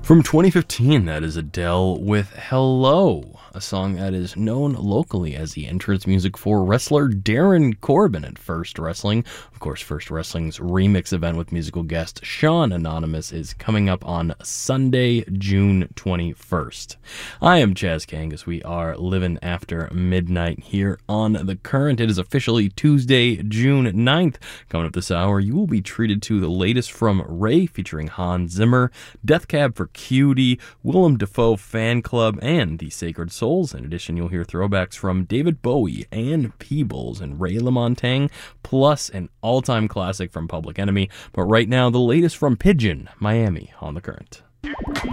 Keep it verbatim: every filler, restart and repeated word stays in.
From twenty fifteen, that is Adele with Hello, a song that is known locally as the entrance music for wrestler Darren Corbin at First Wrestling. Of course, First Wrestling's remix event with musical guest Sean Anonymous is coming up on Sunday, June twenty-first. I am Chaz Kangas. We are living after midnight here on The Current. It is officially Tuesday, June ninth. Coming up this hour, you will be treated to the latest from Ray featuring Hans Zimmer, Death Cab for Cutie, Willem Dafoe Fan Club, and The Sacred Souls. In addition, you'll hear throwbacks from David Bowie, Ann Peebles, and Ray LaMontagne, plus an all-time classic from Public Enemy. But right now, the latest from Pigeon, Miami, on The Current.